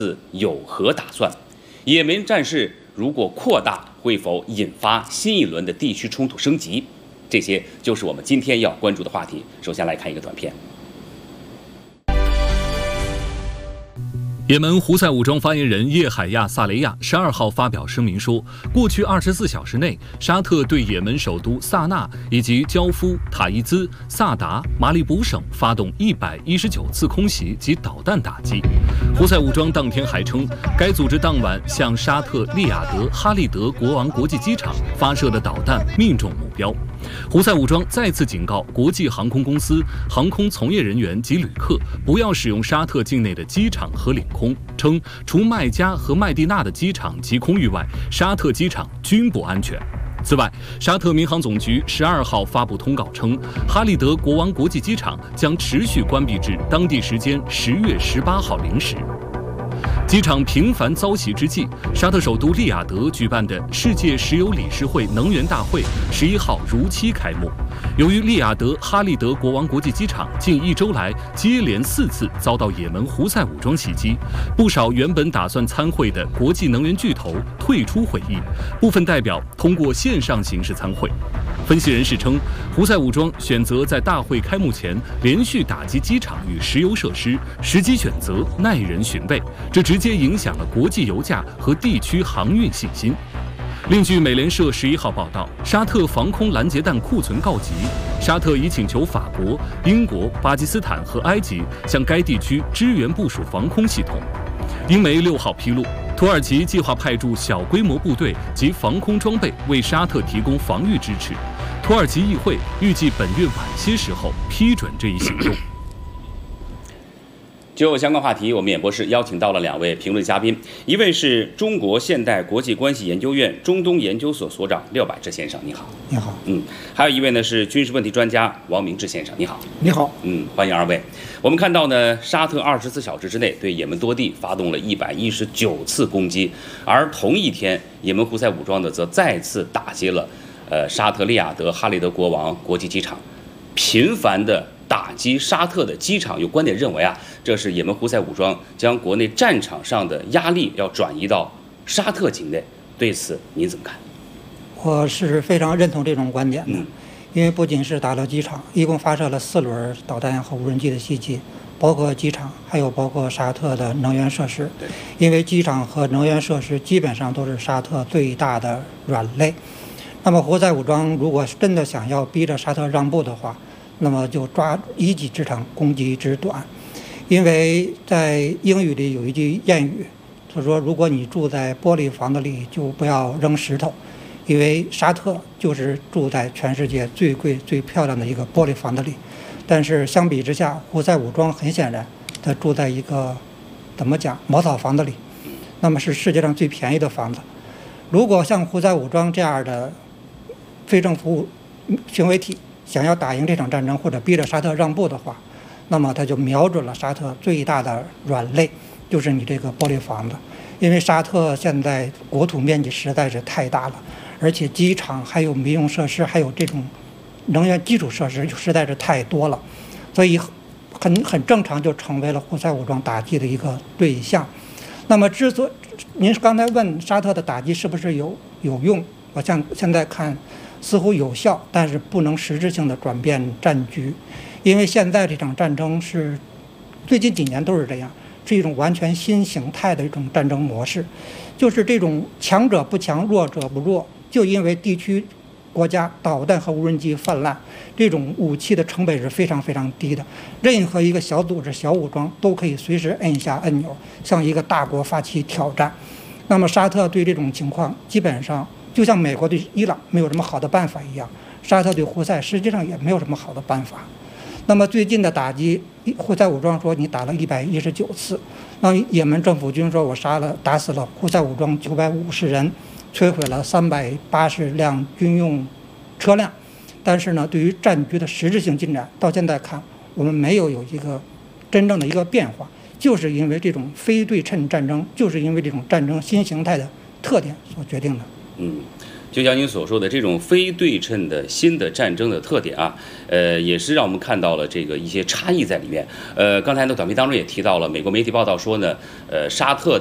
有何打算？也门战事如果扩大，会否引发新一轮的地区冲突升级？这些就是我们今天要关注的话题。首先来看一个短片。 也门胡塞武装发言人叶海亚·萨雷亚12号发表声明说，过去24小时内，沙特对也门首都萨那以及焦夫、塔伊兹、萨达、马里卜省发动119次空袭及导弹打击。胡塞武装当天还称，该组织当晚向沙特利雅得哈利德国王国际机场发射的导弹命中目标。胡塞武装再次警告国际航空公司、航空从业人员及旅客不要使用沙特境内的机场和领空，称除麦加和麦地那的机场及空域外，沙特机场均不安全。此外，沙特民航总局12号发布通告称，哈利德国王国际机场将持续关闭至当地时间10月18号0时。机场频繁遭袭之际，沙特首都利雅得举办的世界石油理事会能源大会11号如期开幕。由于利雅得哈利德国王国际机场近1周来接连4次遭到也门胡塞武装袭击，不少原本打算参会的国际能源巨头退出会议，部分代表通过线上形式参会。分析人士称，胡塞武装选择在大会开幕前连续打击机场与石油设施，时机选择耐人寻味，这直接影响了国际油价和地区航运信心。另据美联社11号报道，沙特防空拦截弹库存告急，沙特已请求法国、英国、巴基斯坦和埃及向该地区支援部署防空系统。英媒6号披露，土耳其计划派驻小规模部队及防空装备为沙特提供防御支持。土耳其议会预计本月晚些时候批准这一行动。 就相关话题，我们演播室邀请到了2位评论嘉宾，一位是中国现代国际关系研究院中东研究所所长廖百志先生，你好。 你好。 还有一位呢是军事问题专家王明志先生，你好。 你好。 欢迎2位。我们看到呢，沙特24小时之内对也门多地发动了119次攻击，而同一天，也门胡塞武装呢则再次打击了沙特利雅得哈利德国王国际机场，频繁的打击沙特的机场。有观点认为这是也门胡塞武装将国内战场上的压力要转移到沙特境内，对此您怎么看？ 我是非常认同这种观点的，因为不仅是打到机场，一共发射了4轮导弹和无人机的袭击，包括机场，还有包括沙特的能源设施。因为机场和能源设施基本上都是沙特最大的软肋。那么胡塞武装如果真的想要逼着沙特让步的话，那么就抓一己之长，攻击之短。因为在英语里有一句谚语，他说如果你住在玻璃房子里，就不要扔石头，因为沙特就是住在全世界最贵最漂亮的一个玻璃房子里。但是相比之下，胡塞武装很显然他住在一个茅草房子里，那么是世界上最便宜的房子。如果像胡塞武装这样的非政府行为体想要打赢这场战争，或者逼着沙特让步的话，那么他就瞄准了沙特最大的软肋，就是你这个玻璃房子。因为沙特现在国土面积实在是太大了，而且机场还有民用设施，还有这种能源基础设施实在是太多了，所以很正常就成为了胡塞武装打击的一个对象。那么您刚才问沙特的打击是不是有用，我现在看似乎有效，但是不能实质性的转变战局。因为现在这场战争是最近几年都是这样，是一种完全新形态的一种战争模式，就是这种强者不强，弱者不弱，就因为地区国家导弹和无人机泛滥，这种武器的成本是非常非常低的，任何一个小组织小武装都可以随时摁下按钮向一个大国发起挑战。那么沙特对这种情况基本上就像美国对伊朗没有什么好的办法一样，沙特对胡塞实际上也没有什么好的办法。那么最近的打击，胡塞武装说你打了119次，那也门政府军说我打死了胡塞武装950人，摧毁了380辆军用车辆。但是呢，对于战局的实质性进展，到现在看我们没有一个真正的一个变化，就是因为这种非对称战争，就是因为这种战争新形态的特点所决定的。 就像您所说的这种非对称的新的战争的特点啊，也是让我们看到了这个一些差异在里面。刚才的短片当中也提到了，美国媒体报道说呢，沙特